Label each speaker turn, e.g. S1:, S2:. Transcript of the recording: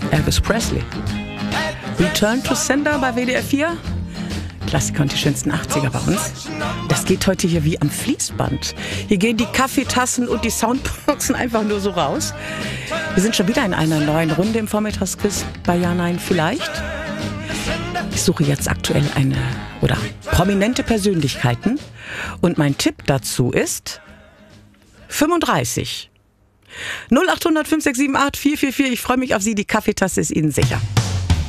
S1: Elvis Presley. Return to Sender bei WDR 4. Klassiker und die schönsten 80er bei uns. Das geht heute hier wie am Fließband. Hier gehen die Kaffeetassen und die Soundboxen einfach nur so raus. Wir sind schon wieder in einer neuen Runde im Vormittagsquiz bei Ja, Nein, Vielleicht. Ich suche jetzt aktuell prominente Persönlichkeiten. Und mein Tipp dazu ist 35. 0800 5678 444. Ich freue mich auf Sie. Die Kaffeetasse ist Ihnen sicher.